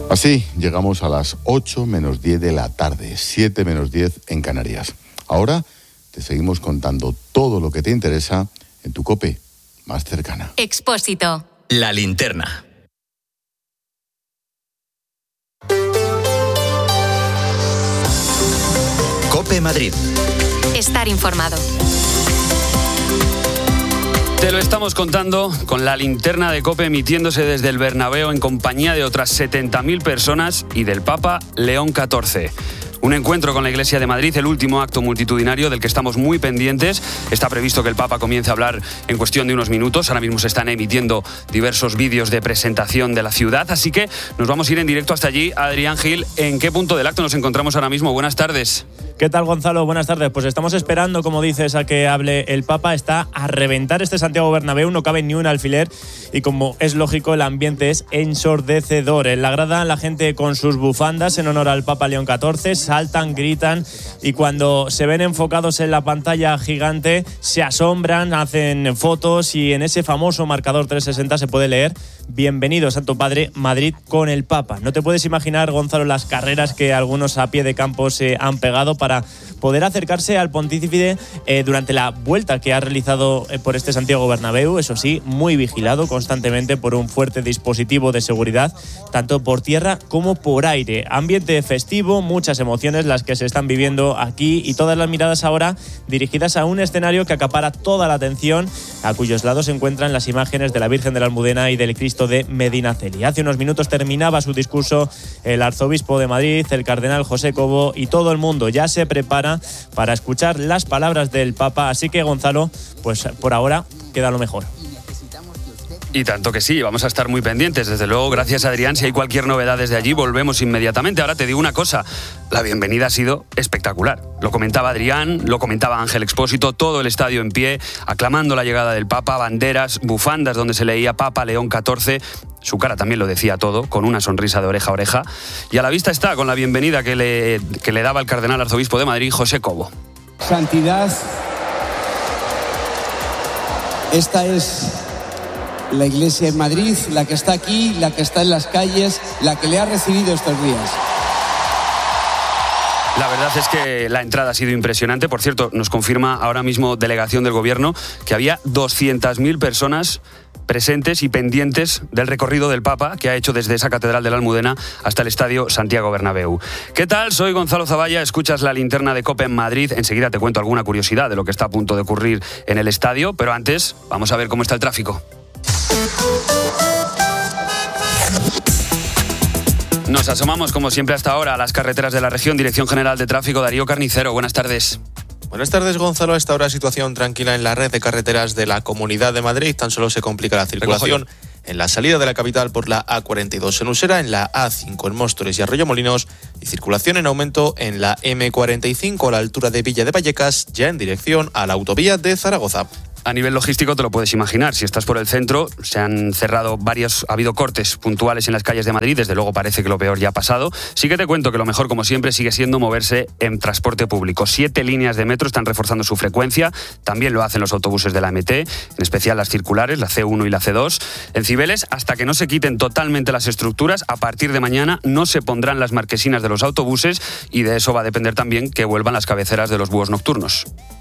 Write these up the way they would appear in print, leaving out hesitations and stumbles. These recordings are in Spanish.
Así llegamos a las 8 menos 10 de la tarde, 7 menos 10 en Canarias. Ahora te seguimos contando todo lo que te interesa en tu COPE más cercana. Expósito. La linterna. COPE Madrid. Estar informado. Te lo estamos contando con la linterna de COPE emitiéndose desde el Bernabéu en compañía de otras 70.000 personas y del Papa León XIV. Un encuentro con la Iglesia de Madrid, el último acto multitudinario del que estamos muy pendientes. Está previsto que el Papa comience a hablar en cuestión de unos minutos. Ahora mismo se están emitiendo diversos vídeos de presentación de la ciudad, así que nos vamos a ir en directo hasta allí. Adrián Gil, ¿en qué punto del acto nos encontramos ahora mismo? Buenas tardes. ¿Qué tal, Gonzalo? Buenas tardes. Pues estamos esperando, como dices, a que hable el Papa. Está a reventar este Santiago Bernabéu, no cabe ni un alfiler y, como es lógico, el ambiente es ensordecedor. En la grada, la gente con sus bufandas en honor al Papa León XIV saltan, gritan y cuando se ven enfocados en la pantalla gigante se asombran, hacen fotos y en ese famoso marcador 360 se puede leer: Bienvenido, Santo Padre, Madrid con el Papa. No te puedes imaginar, Gonzalo, las carreras que algunos a pie de campo se han pegado para poder acercarse al pontífice durante la vuelta que ha realizado por este Santiago Bernabéu, eso sí, muy vigilado constantemente por un fuerte dispositivo de seguridad, tanto por tierra como por aire. Ambiente festivo, muchas emociones las que se están viviendo aquí y todas las miradas ahora dirigidas a un escenario que acapara toda la atención, a cuyos lados se encuentran las imágenes de la Virgen de la Almudena y del Cristo de Medinaceli. Hace unos minutos terminaba su discurso el arzobispo de Madrid, el cardenal José Cobo, y todo el mundo ya se prepara para escuchar las palabras del Papa. Así que, Gonzalo, pues por ahora queda lo mejor. Y tanto que sí, vamos a estar muy pendientes. Desde luego, gracias, Adrián. Si hay cualquier novedad desde allí, volvemos inmediatamente. Ahora te digo una cosa, la bienvenida ha sido espectacular. Lo comentaba Adrián, lo comentaba Ángel Expósito, todo el estadio en pie, aclamando la llegada del Papa, banderas, bufandas donde se leía Papa León XIV. Su cara también lo decía todo, con una sonrisa de oreja a oreja. Y a la vista está, con la bienvenida que le daba el cardenal arzobispo de Madrid, José Cobo. Santidad, esta es la Iglesia en Madrid, la que está aquí, la que está en las calles, la que le ha recibido estos días. La verdad es que la entrada ha sido impresionante. Por cierto, nos confirma ahora mismo delegación del Gobierno que había 200.000 personas presentes y pendientes del recorrido del Papa que ha hecho desde esa Catedral de la Almudena hasta el Estadio Santiago Bernabéu. ¿Qué tal? Soy Gonzalo Zavalla, escuchas la linterna de COPE en Madrid. Enseguida te cuento alguna curiosidad de lo que está a punto de ocurrir en el estadio, pero antes vamos a ver cómo está el tráfico. Nos asomamos, como siempre hasta ahora, a las carreteras de la región. Dirección General de Tráfico, Darío Carnicero. Buenas tardes. Buenas tardes, Gonzalo. A esta hora situación tranquila en la red de carreteras de la Comunidad de Madrid. Tan solo se complica la circulación en la salida de la capital por la A42 en Usera, en la A5 en Móstoles y Arroyomolinos, y circulación en aumento en la M45 a la altura de Villa de Vallecas, ya en dirección a la autovía de Zaragoza. A nivel logístico te lo puedes imaginar. Si estás por el centro, se han cerrado ha habido cortes puntuales en las calles de Madrid. Desde luego parece que lo peor ya ha pasado. Sí que te cuento que lo mejor, como siempre, sigue siendo moverse en transporte público. 7 líneas de metro están reforzando su frecuencia. También lo hacen los autobuses de la MT, en especial las circulares, la C1 y la C2. En Cibeles, hasta que no se quiten totalmente las estructuras, a partir de mañana no se pondrán las marquesinas de los autobuses y de eso va a depender también que vuelvan las cabeceras de los búhos nocturnos.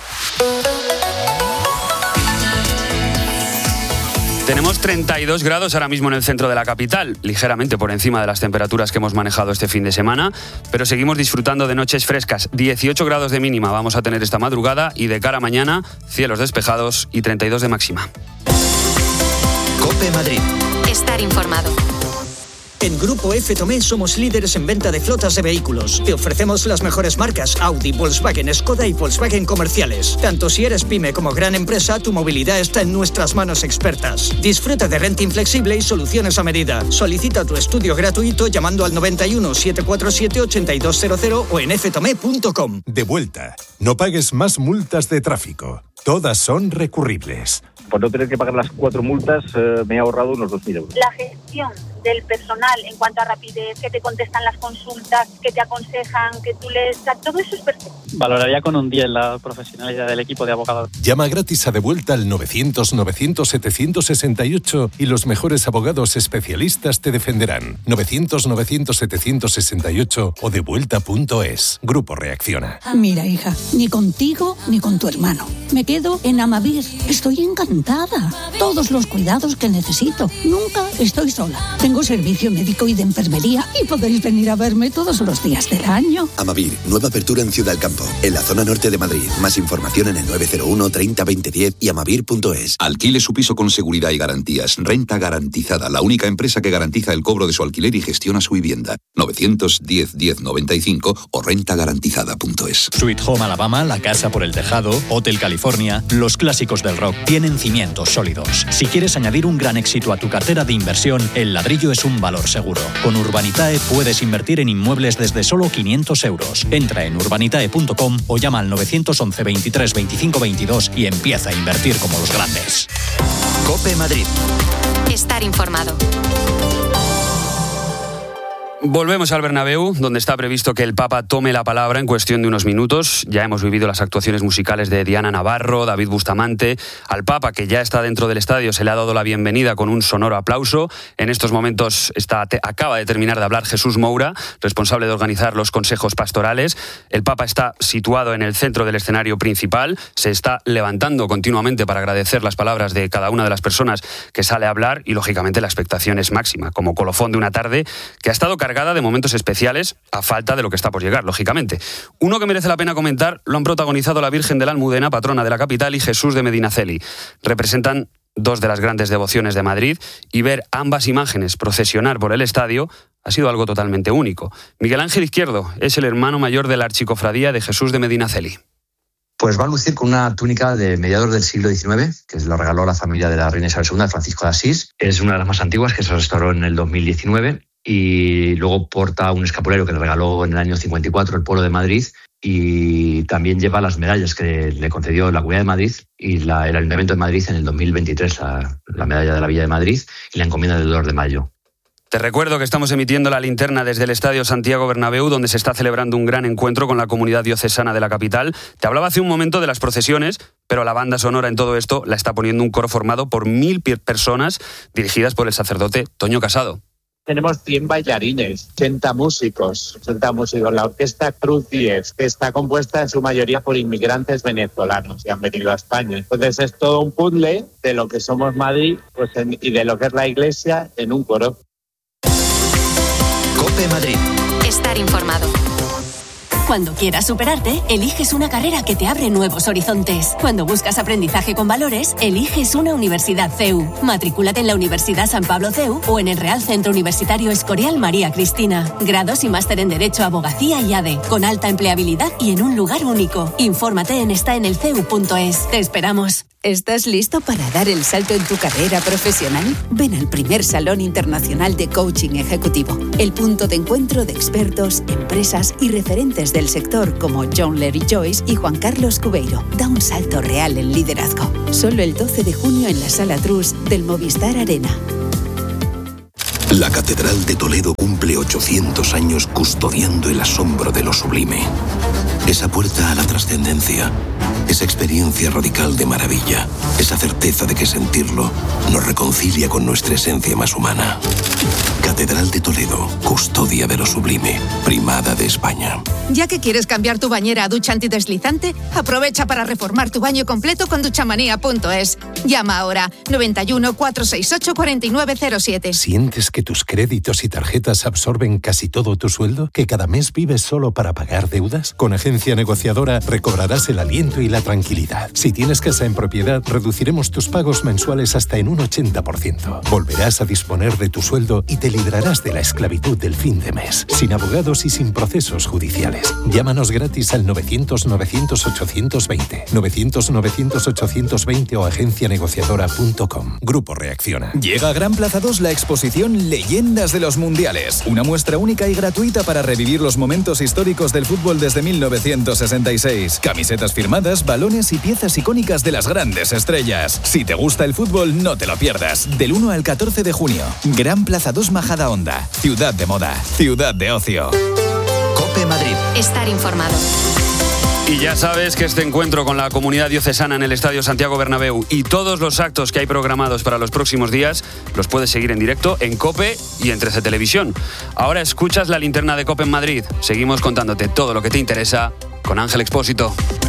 Tenemos 32 grados ahora mismo en el centro de la capital, ligeramente por encima de las temperaturas que hemos manejado este fin de semana, pero seguimos disfrutando de noches frescas. 18 grados de mínima vamos a tener esta madrugada y de cara a mañana, cielos despejados y 32 de máxima. COPE Madrid. Estar informado. En Grupo F. Tomé somos líderes en venta de flotas de vehículos. Te ofrecemos las mejores marcas Audi, Volkswagen, Skoda y Volkswagen comerciales. Tanto si eres pyme como gran empresa, tu movilidad está en nuestras manos expertas. Disfruta de renting flexible y soluciones a medida. Solicita tu estudio gratuito llamando al 91 747 8200 o en ftome.com. De vuelta. No pagues más multas de tráfico. Todas son recurribles. Por no tener que pagar las 4 multas, me he ahorrado unos 2.000 euros. La gestión del personal en cuanto a rapidez, que te contestan las consultas, que te aconsejan, que tú lees, todo eso es perfecto. Valoraría con un 10 la profesionalidad del equipo de abogados. Llama gratis a Devuelta al 900-900-768 y los mejores abogados especialistas te defenderán. 900-900-768 o devuelta.es. Grupo Reacciona. Mira, hija, ni contigo ni con tu hermano. Me quedo en Amavir. Estoy encantada. Todos los cuidados que necesito. Nunca estoy sola. Tengo servicio médico y de enfermería y podéis venir a verme todos los días del año. Amavir, nueva apertura en Ciudad del Campo, en la zona norte de Madrid. Más información en el 901 30 20 10 y amavir.es. Alquile su piso con seguridad y garantías. Renta Garantizada, la única empresa que garantiza el cobro de su alquiler y gestiona su vivienda. 910 10 95 o rentagarantizada.es. Sweet Home Alabama, La Casa por el Tejado, Hotel California, los clásicos del rock tienen cimientos sólidos. Si quieres añadir un gran éxito a tu cartera de inversión, el ladrillo es un valor seguro. Con Urbanitae puedes invertir en inmuebles desde solo 500 euros. Entra en urbanitae.com o llama al 911 23 25 22 y empieza a invertir como los grandes. COPE Madrid. Estar informado. Volvemos al Bernabéu, donde está previsto que el Papa tome la palabra en cuestión de unos minutos. Ya hemos vivido las actuaciones musicales de Diana Navarro, David Bustamante. Al Papa, que ya está dentro del estadio, se le ha dado la bienvenida con un sonoro aplauso. En estos momentos acaba de terminar de hablar Jesús Moura, responsable de organizar los consejos pastorales. El Papa está situado en el centro del escenario principal. Se está levantando continuamente para agradecer las palabras de cada una de las personas que sale a hablar y, lógicamente, la expectación es máxima, como colofón de una tarde que ha estado cargada de momentos especiales a falta de lo que está por llegar, lógicamente. Uno que merece la pena comentar lo han protagonizado la Virgen de la Almudena, patrona de la capital, y Jesús de Medinaceli. Representan dos de las grandes devociones de Madrid y ver ambas imágenes procesionar por el estadio ha sido algo totalmente único. Miguel Ángel Izquierdo es el hermano mayor de la Archicofradía de Jesús de Medinaceli. Pues va a lucir con una túnica de mediados del siglo XIX, que la regaló la familia de la reina Isabel II, Francisco de Asís. Es una de las más antiguas, que se restauró en el 2019. Y luego porta un escapulario que le regaló en el año 54 el pueblo de Madrid, y también lleva las medallas que le concedió la Comunidad de Madrid y el Ayuntamiento de Madrid en el 2023, la medalla de la Villa de Madrid y la encomienda del 2 de mayo. Te recuerdo que estamos emitiendo la linterna desde el Estadio Santiago Bernabéu, donde se está celebrando un gran encuentro con la comunidad diocesana de la capital. Te hablaba hace un momento de las procesiones, pero la banda sonora en todo esto la está poniendo un coro formado por 1.000 personas dirigidas por el sacerdote Toño Casado. Tenemos 100 bailarines, 80 músicos. La orquesta Cruz 10, que está compuesta en su mayoría por inmigrantes venezolanos que han venido a España. Entonces es todo un puzzle de lo que somos Madrid y de lo que es la Iglesia en un coro. COPE Madrid. Estar informado. Cuando quieras superarte, eliges una carrera que te abre nuevos horizontes. Cuando buscas aprendizaje con valores, eliges una universidad CEU. Matrículate en la Universidad San Pablo CEU o en el Real Centro Universitario Escorial María Cristina. Grados y máster en Derecho, Abogacía y ADE, con alta empleabilidad y en un lugar único. Infórmate en estaenelceu.es. Te esperamos. ¿Estás listo para dar el salto en tu carrera profesional? Ven al primer Salón Internacional de Coaching Ejecutivo, el punto de encuentro de expertos, empresas y referentes del sector como John Larry Joyce y Juan Carlos Cubeiro. Da un salto real en liderazgo. Solo el 12 de junio en la Sala Trus del Movistar Arena. La Catedral de Toledo cumple 800 años custodiando el asombro de lo sublime. Esa puerta a la trascendencia, esa experiencia radical de maravilla, esa certeza de que sentirlo nos reconcilia con nuestra esencia más humana. Catedral de Toledo, custodia de lo sublime, primada de España. Ya que quieres cambiar tu bañera a ducha antideslizante, aprovecha para reformar tu baño completo con duchamanía.es. Llama ahora 91 468 4907. ¿Sientes que tus créditos y tarjetas absorben casi todo tu sueldo? ¿Que cada mes vives solo para pagar deudas? Con Agencia Negociadora recobrarás el aliento y la tranquilidad. Si tienes casa en propiedad, reduciremos tus pagos mensuales hasta en un 80%. Volverás a disponer de tu sueldo y te librarás librarás de la esclavitud del fin de mes, sin abogados y sin procesos judiciales. Llámanos gratis al 900-900-820, 900-900-820 o agencianegociadora.com. Grupo Reacciona. Llega a Gran Plaza 2 la exposición Leyendas de los Mundiales, una muestra única y gratuita para revivir los momentos históricos del fútbol desde 1966. Camisetas firmadas, balones y piezas icónicas de las grandes estrellas. Si te gusta el fútbol, no te lo pierdas. Del 1 al 14 de junio. Gran Plaza 2 Majadahonda. Ciudad de moda. Ciudad de ocio. COPE Madrid. Estar informado. Y ya sabes que este encuentro con la comunidad diocesana en el Estadio Santiago Bernabéu y todos los actos que hay programados para los próximos días los puedes seguir en directo en COPE y en 13 Televisión. Ahora escuchas la linterna de COPE en Madrid. Seguimos contándote todo lo que te interesa con Ángel Expósito.